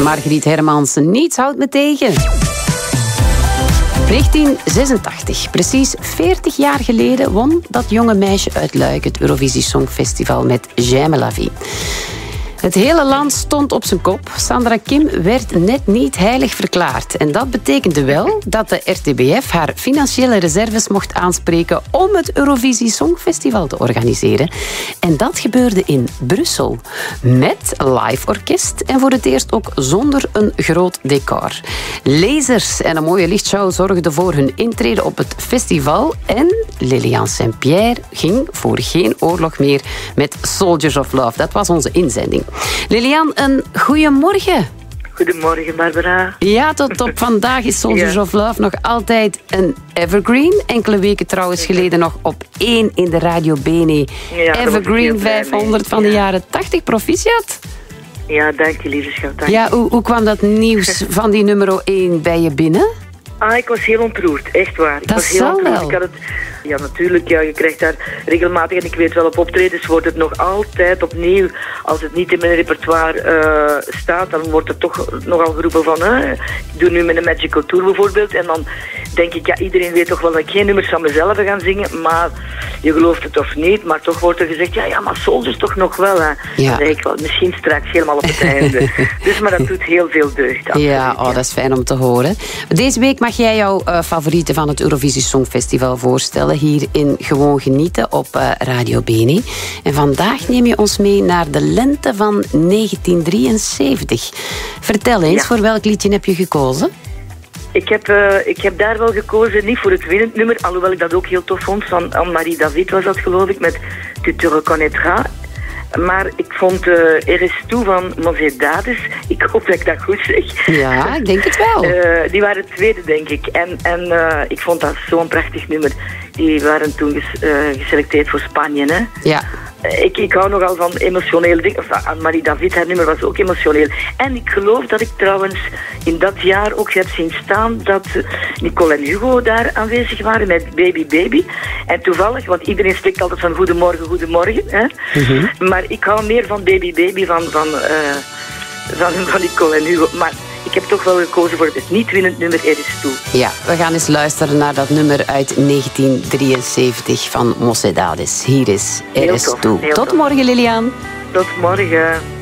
Margriet Hermansen, niets houdt me tegen. 1986, precies 40 jaar geleden, won dat jonge meisje uit Luik het Eurovisie Songfestival met J'aime la vie. Het hele land stond op zijn kop. Sandra Kim werd net niet heilig verklaard. En dat betekende wel dat de RTBF haar financiële reserves mocht aanspreken om het Eurovisie Songfestival te organiseren. En dat gebeurde in Brussel. Met live orkest en voor het eerst ook zonder een groot decor. Lasers en een mooie lichtshow zorgden voor hun intrede op het festival. En Lilian Saint-Pierre ging voor geen oorlog meer met Soldiers of Love. Dat was onze inzending. Lilian, een goeiemorgen. Goedemorgen, Barbara. Ja, tot op vandaag is Soldiers of Love nog altijd een evergreen. Enkele weken trouwens geleden nog op 1 in de Radio Bene. Ja, evergreen 500 van de jaren 80. Proficiat. Ja, dank je, lieve schat. Dank ja, hoe kwam dat nieuws van die nummer 1 bij je binnen? Ik was heel ontroerd, echt waar. Dat zal wel. Ik had het, ja, natuurlijk, ja, je krijgt daar regelmatig, en ik weet wel, op optredens wordt het nog altijd opnieuw, als het niet in mijn repertoire staat, dan wordt er toch nogal geroepen van, ik doe nu met een Magical Tour bijvoorbeeld, en dan denk ik, ja, iedereen weet toch wel dat ik geen nummers van mezelf ga zingen, maar je gelooft het of niet, maar toch wordt er gezegd, ja, maar Soldiers toch nog wel, hè. Ja. Dan zeg ik wel, misschien straks helemaal op het einde. Dus, maar dat doet heel veel deugd. Ja, dat is fijn om te horen. Deze week mag jij jouw favorieten van het Eurovisie Songfestival voorstellen, hier in Gewoon Genieten op Radio Bene. En vandaag neem je ons mee naar de lente van 1973. Vertel eens, voor welk liedje heb je gekozen? Ik heb daar wel gekozen, niet voor het winnend nummer, alhoewel ik dat ook heel tof vond, van Anne-Marie David was dat, geloof ik, met Tu te reconnaîtras. Maar ik vond RS2 van Mocedades, ik hoop dat ik dat goed zeg. Ja, ik denk het wel. Die waren het tweede, denk ik. En ik vond dat zo'n prachtig nummer. Die waren toen geselecteerd voor Spanje, hè? Ja. Ik hou nogal van emotionele dingen. Anne-Marie David, haar nummer was ook emotioneel. En ik geloof dat ik trouwens in dat jaar ook heb zien staan dat Nicole en Hugo daar aanwezig waren met Baby Baby. En toevallig, want iedereen spreekt altijd van goedemorgen, hè? Mm-hmm. Maar ik hou meer van Baby Baby van Nicole en Hugo. Maar ik heb toch wel gekozen voor het niet-winnend nummer RS2. Ja, we gaan eens luisteren naar dat nummer uit 1973 van Mocedades. Hier is RS2. Tot morgen, Lilian. Tot morgen.